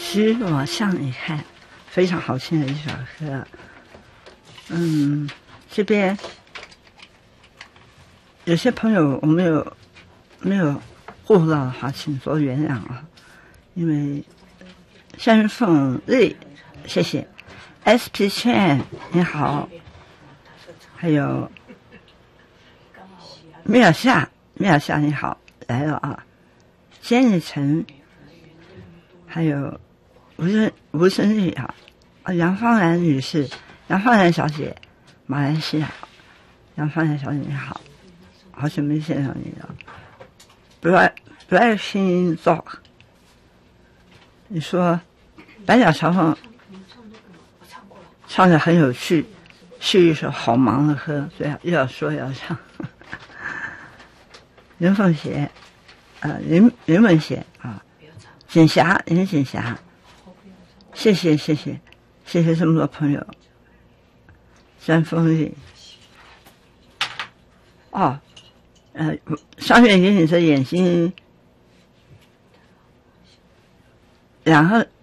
许我向你看，非常好听的一首歌。这边有些朋友我没有顾到的话，请多原谅啊。因为山凤瑞，谢谢 SP 圈你好，还有米尔夏你好来了啊，仙女城，还有吴生玉啊，杨芳兰女士，杨芳兰小姐，马来西亚，杨芳兰小姐你好，好久没见到你了。Blessing Dog， 你说白鸟朝凤唱的很有趣，是一首好忙的歌，所以又要说要唱。任凤贤，任文贤啊，锦霞，林锦霞，谢谢这么多朋友。山风丽，上月给你的眼睛，两个